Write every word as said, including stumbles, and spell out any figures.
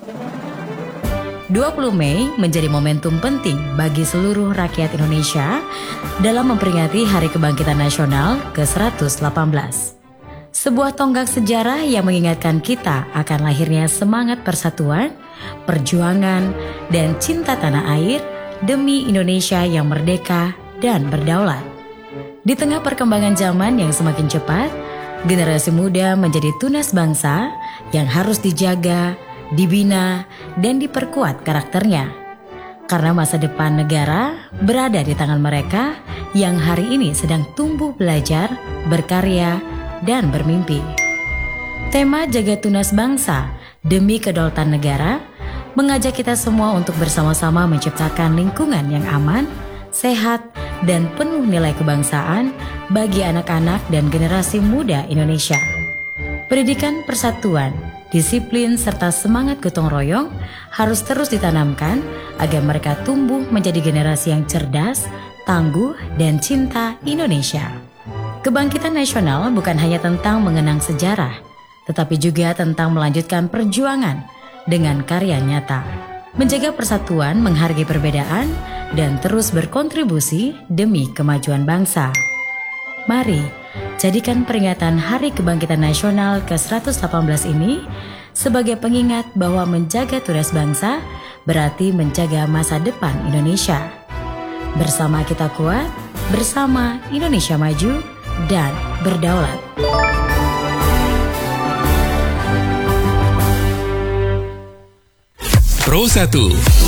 dua puluh Mei menjadi momentum penting bagi seluruh rakyat Indonesia dalam memperingati Hari Kebangkitan Nasional ke seratus delapan belas. Sebuah tonggak sejarah yang mengingatkan kita akan lahirnya semangat persatuan, perjuangan, dan cinta tanah air demi Indonesia yang merdeka dan berdaulat. Di tengah perkembangan zaman yang semakin cepat, generasi muda menjadi tunas bangsa yang harus dijaga, dibina, dan diperkuat karakternya. Karena masa depan negara berada di tangan mereka yang hari ini sedang tumbuh belajar, berkarya, dan bermimpi. Tema Jaga Tunas Bangsa Demi Kedaulatan Negara mengajak kita semua untuk bersama-sama menciptakan lingkungan yang aman, sehat, dan penuh nilai kebangsaan bagi anak-anak dan generasi muda Indonesia. Pendidikan persatuan, disiplin, serta semangat gotong royong harus terus ditanamkan agar mereka tumbuh menjadi generasi yang cerdas, tangguh, dan cinta Indonesia. Kebangkitan nasional bukan hanya tentang mengenang sejarah, tetapi juga tentang melanjutkan perjuangan dengan karya nyata. Menjaga persatuan, menghargai perbedaan, dan terus berkontribusi demi kemajuan bangsa. Mari jadikan peringatan Hari Kebangkitan Nasional ke seratus delapan belas ini sebagai pengingat bahwa menjaga tunas bangsa berarti menjaga masa depan Indonesia. Bersama kita kuat, bersama Indonesia maju dan berdaulat. Pro satu